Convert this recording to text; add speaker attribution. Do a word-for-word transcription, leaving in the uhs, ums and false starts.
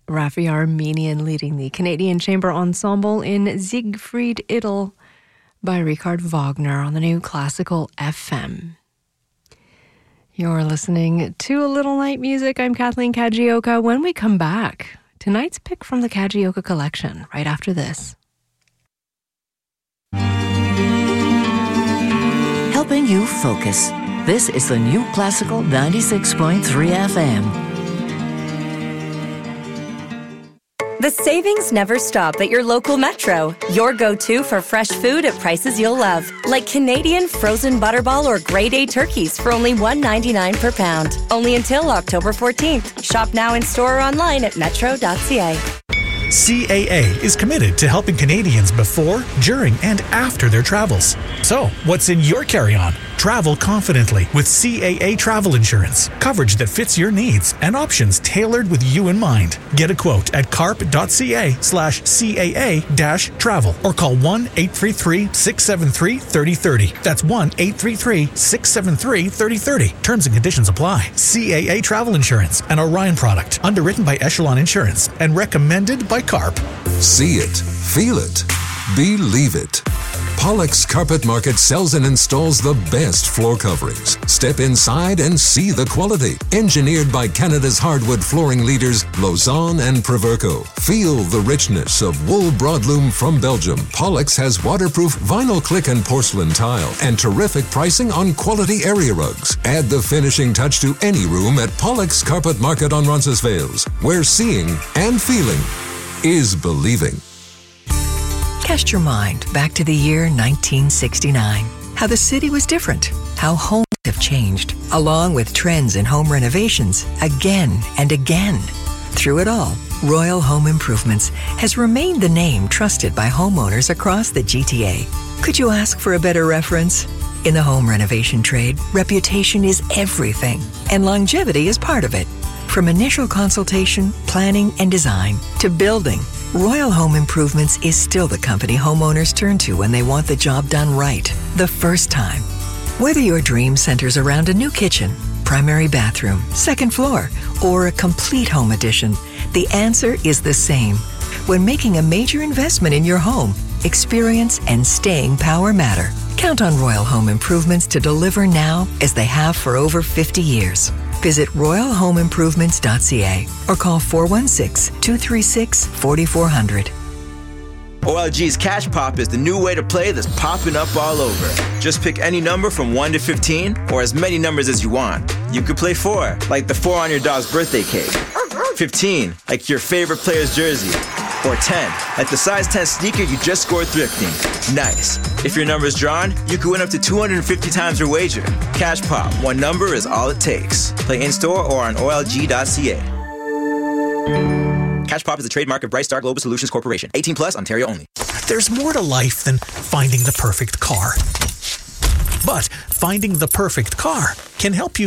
Speaker 1: Rafi Armenian leading the Canadian Chamber Ensemble in Siegfried Idyll by Richard Wagner on the new Classical F M. You're listening to A Little Night Music. I'm Kathleen Kajioka. When we come back, tonight's pick from the Kajioka collection right after this.
Speaker 2: Helping you focus. This is the new Classical ninety-six point three F M.
Speaker 3: The savings never stop at your local Metro. Your go-to for fresh food at prices you'll love. Like Canadian frozen butterball or grade A turkeys for only one dollar and ninety-nine cents per pound. Only until October fourteenth. Shop now in store or online at metro dot c a.
Speaker 4: C A A is committed to helping Canadians before, during, and after their travels. So, what's in your carry-on? Travel confidently with C A A travel insurance. Coverage that fits your needs and options tailored with you in mind. Get a quote at carp dot c a slash C A A dash travel or call one eight three three, six seven three, three zero three zero. That's one eight three three, six seven three, three zero three zero. Terms and conditions apply. C A A Travel Insurance, an Orion product, underwritten by Echelon Insurance and recommended by Carp.
Speaker 5: See it, feel it, believe it. Pollock's Carpet Market sells and installs the best floor coverings. Step inside and see the quality. Engineered by Canada's hardwood flooring leaders, Lausanne and Proverco. Feel the richness of wool broadloom from Belgium. Pollock's has waterproof vinyl click and porcelain tile and terrific pricing on quality area rugs. Add the finishing touch to any room at Pollock's Carpet Market on Roncesvalles, where seeing and feeling is believing.
Speaker 2: Cast your mind back to the year nineteen sixty-nine. How the city was different. How homes have changed, along with trends in home renovations, again and again. Through it all, Royal Home Improvements has remained the name trusted by homeowners across the G T A. Could you ask for a better reference? In the home renovation trade, reputation is everything, and longevity is part of it. From initial consultation, planning, and design to building, Royal Home Improvements is still the company homeowners turn to when they want the job done right, the first time. Whether your dream centers around a new kitchen, primary bathroom, second floor, or a complete home addition, the answer is the same. When making a major investment in your home, experience and staying power matter. Count on Royal Home Improvements to deliver now as they have for over fifty years. Visit royal home improvements dot c a or call four one six, two three six, four four zero zero.
Speaker 6: O L G's Cash Pop is the new way to play that's popping up all over. Just pick any number from one to fifteen or as many numbers as you want. You could play four, like the four on your dog's birthday cake. fifteen, like your favorite player's jersey. Or ten, like the size ten sneaker you just scored thrifting. Nice. If your number's drawn, you could win up to two hundred fifty times your wager. Cash Pop, one number is all it takes. Play in-store or on O L G dot c a. Cash Pop is a trademark of Bright Star Global Solutions Corporation. eighteen plus, Ontario only.
Speaker 4: There's more to life than finding the perfect car. But finding the perfect car can help you